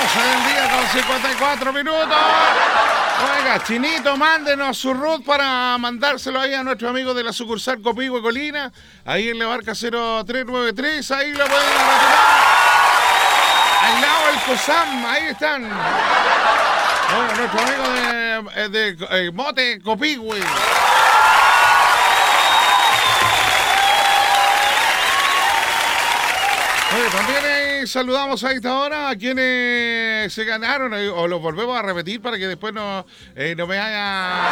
12 del día con 54 minutos. Oiga, Chinito, mándenos su root para mandárselo ahí a nuestros amigos de la sucursal Copihue Colina, ahí en la barca 0393, ahí lo pueden retirar. Al lado del COSAM, ahí están. Bueno, nuestros amigos de Mote Copihue. Oye, también saludamos a esta hora a quienes se ganaron, o lo volvemos a repetir para que después no me haya...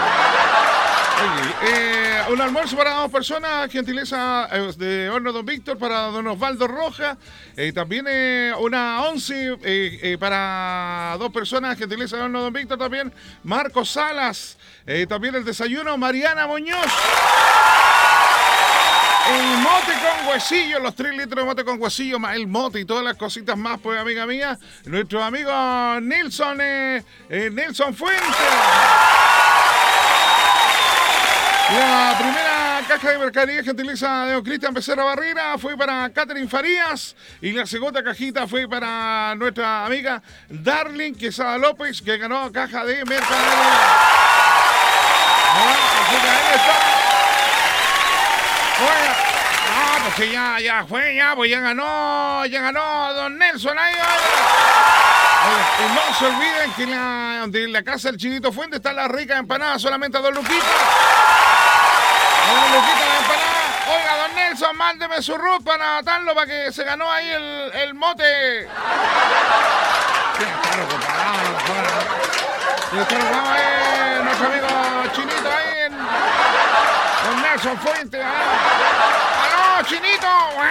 Oye, un almuerzo para 2 personas, gentileza de Horno Don Víctor para Don Osvaldo Roja. También una 11 para 2 personas, gentileza de Horno Don Víctor también. Marcos Salas. También el desayuno, Mariana Muñoz. El mote con huesillo, los 3 litros de mote con huesillo, más el mote y todas las cositas más, pues, amiga mía. Nuestro amigo Nelson Fuentes. La primera caja de mercadería gentileza de don Cristian Becerra Barrera fue para Catherine Farías. Y la segunda cajita fue para nuestra amiga Darling Quesada López, que ganó caja de mercadería. Pues que ya fue, pues ya ganó don Nelson ahí. Oiga, y no se olviden que en la casa del Chinito Fuente está la rica empanada solamente a don Luquita. Don Luquita la empanada. Oiga, don Nelson, mándeme su root para anotarlo para que se ganó ahí el mote. Está recuperado, nuestro amigo Chinito ahí en don Nelson Fuente. ¡Aló, Chinito!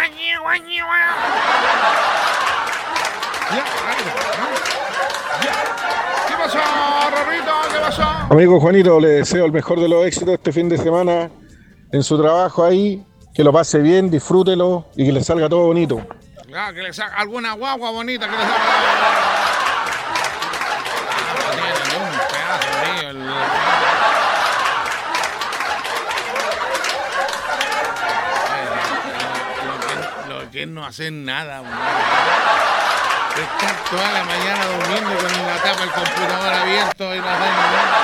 ¿Qué pasó, Rorrito? ¿Qué pasó? Amigo Juanito, le deseo el mejor de los éxitos este fin de semana en su trabajo ahí, que lo pase bien, disfrútelo y que le salga todo bonito. Ah, que le salga alguna guagua bonita, que le salga... No tiene ni un pedazo, mío. Lo que no hacen nada, estar toda la mañana durmiendo con la tapa del computador abierto y no hacen nada.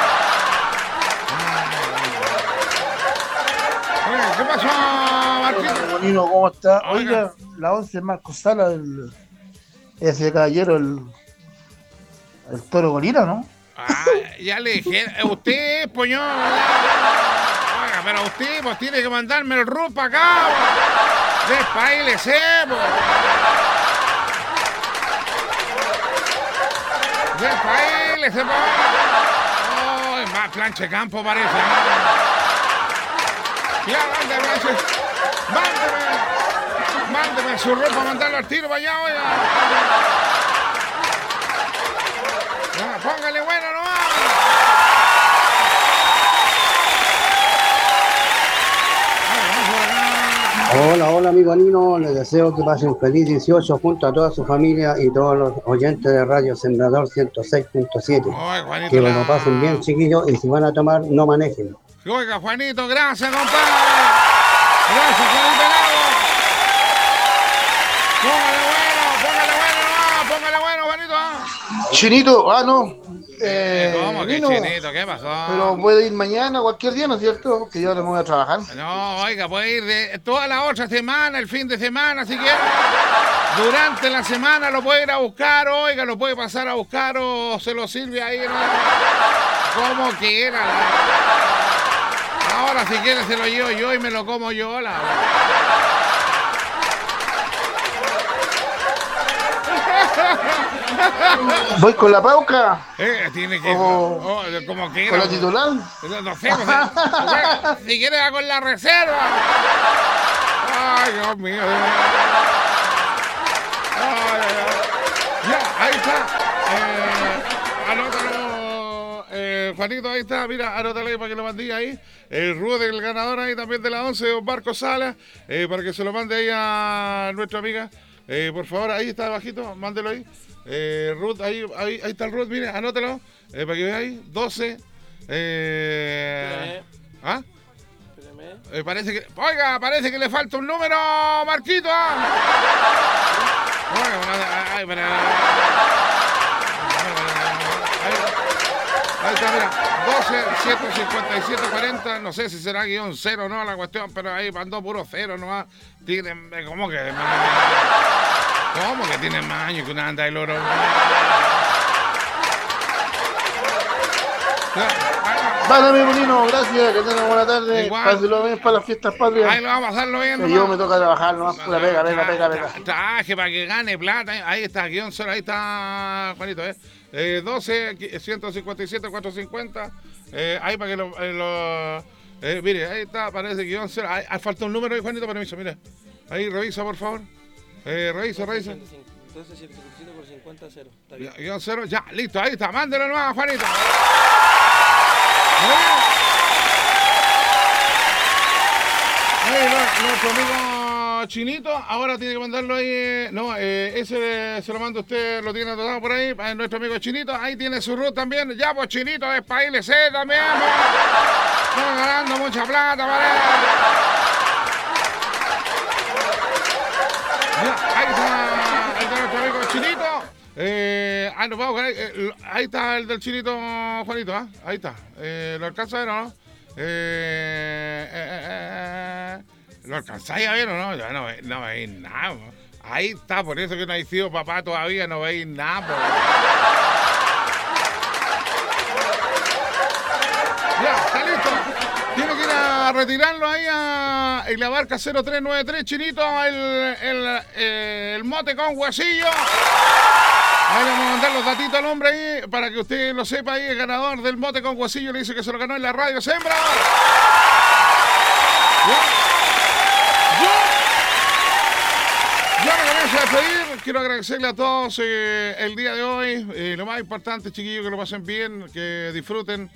¿Qué pasó, Marquito? Bonino, ¿cómo está? Oiga, la 11 Marcos Sala, ese caballero, el Toro Gorila, ¿no? Ya le dije, usted, poñón. Oiga, pero usted pues tiene que mandarme el root para acá. Despaílese, Despaílese, oh, más planche campo parece. Ya, mándeme su ropa, mandarlo al tiro para allá, oiga. Ya, póngale bueno nomás. Hola amigo Nino, les deseo que pasen un feliz 18 junto a toda su familia y todos los oyentes de Radio Sembrador 106.7. Que lo pasen bien, chiquillos, y si van a tomar, no manejen. Oiga, Juanito, gracias, compadre. Gracias, Juanito Lago. Póngale bueno, Juanito. Chinito, no. ¿Cómo que Nino, Chinito? ¿Qué pasó? Pero puede ir mañana, cualquier día, ¿no es cierto? Que yo no me voy a trabajar. No, oiga, puede ir de toda la otra semana, el fin de semana, si quiere. Durante la semana lo puede ir a buscar, oiga, lo puede pasar a buscar o se lo sirve ahí, ¿no? Como quiera. Ahora, si quiere, se lo llevo yo y me lo como yo, la... Voy con la pauca. Tiene que... como quiera. ¿Con la titular? No sé, si quiere va con la reserva. Ay, Dios mío. Ya, ahí está. Anótalo, Juanito, ahí está. Mira, anótalo ahí para que lo mande ahí. El Rudo del ganador ahí también de la 11, don Marcos Sala, para que se lo mande ahí a nuestra amiga. Por favor, ahí está abajito, mándelo ahí. Ruth, ahí está el Ruth, mire, anótalo, para que veáis, 12. ¿Ah? Parece que le falta un número, Marquito. Ahí está, mira, 12, 157, 40, no sé si será guión cero o no la cuestión, pero ahí mandó puro cero nomás. Tienen, ¿cómo que tienen más años que una anda del oro? Vale, mi bonino, gracias, que tengan buena tarde. Igual. Páselo bien para las fiestas patrias. Ahí lo vamos a pasarlo bien. Que yo me toca trabajar nomás, pura pega. Trabaje para que gane plata. Ahí está, guión cero, ahí está, Juanito, 12, 157, 450. Ahí para que mire, ahí está, parece guión cero. Ahí, falta un número ahí, Juanito, permiso, mire. Ahí, revisa, por favor. Revisa. 12, 157 por 50, 0. Está bien. Guión cero, ya, listo, ahí está. Mándelo nomás, Juanito. Nuestro amigo Chinito, ahora tiene que mandarlo ahí. No, ese se lo manda usted, lo tiene anotado por ahí. Nuestro amigo Chinito, ahí tiene su root también. Ya, pues Chinito, es para ILC también. Estamos ganando mucha plata, ¿vale? Ya, ahí está nuestro amigo Chinito. Nos vamos ahí está el del Chinito, Juanito, ¿ah? Ahí está. ¿Lo alcanza a ver o no? ¿Lo alcanzáis a ver o no? Ya no veis nada. Ahí está, por eso que no habéis sido papá todavía, no veis nada. Ya, está listo. Tiene que ir a retirarlo ahí en la barca 0393, Chinito, el mote con huesillo. Ahí le vamos a mandar los datitos al hombre ahí para que usted lo sepa ahí, el ganador del mote con huesillo le dice que se lo ganó en la radio Sembrador. Yo me comienzo a despedir, quiero agradecerle a todos el día de hoy, lo más importante, chiquillos, que lo pasen bien, que disfruten.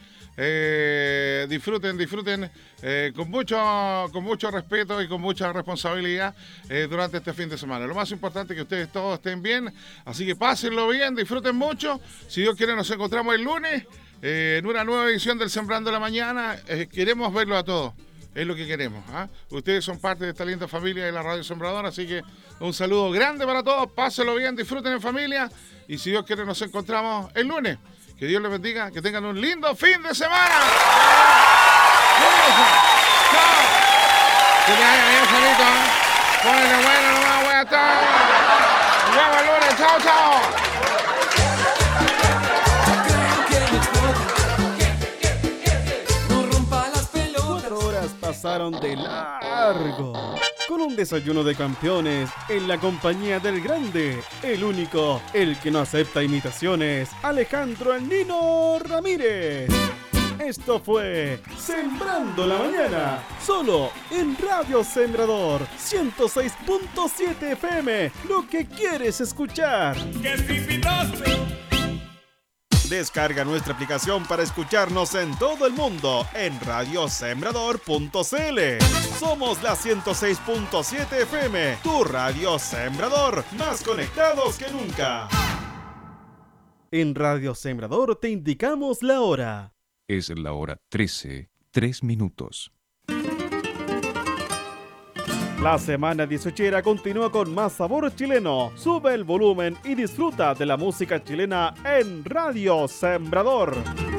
Disfruten con mucho respeto y con mucha responsabilidad durante este fin de semana. Lo más importante es que ustedes todos estén bien, así que pásenlo bien, disfruten mucho. Si Dios quiere nos encontramos el lunes en una nueva edición del Sembrando la Mañana. Queremos verlo a todos, es lo que queremos, ¿ah? Ustedes son parte de esta linda familia de la Radio Sembrador, así que un saludo grande para todos, pásenlo bien, disfruten en familia y si Dios quiere nos encontramos el lunes. Que Dios les bendiga, que tengan un lindo fin de semana. Chao. Que te vaya bien, Juanito. Ponle bueno nomás, voy a estar. Nos vemos el lunes. Chao. No rompa las pelotas. 4 horas pasaron de largo. Con un desayuno de campeones en la compañía del grande, el único, el que no acepta imitaciones, Alejandro El Nino Ramírez. Esto fue Sembrando la Mañana, solo en Radio Sembrador 106.7 FM, lo que quieres escuchar. Descarga nuestra aplicación para escucharnos en todo el mundo en radiosembrador.cl. Somos la 106.7 FM, tu Radio Sembrador, más conectados que nunca. En Radio Sembrador te indicamos la hora. Es la hora 13, 3 minutos. La semana 18 continúa con más sabor chileno. Sube el volumen y disfruta de la música chilena en Radio Sembrador.